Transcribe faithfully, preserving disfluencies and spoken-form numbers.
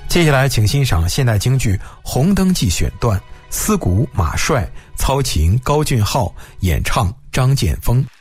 接下来请欣赏现代京剧《红灯记》选段，司鼓马帅，操琴高俊浩，演唱张建峰。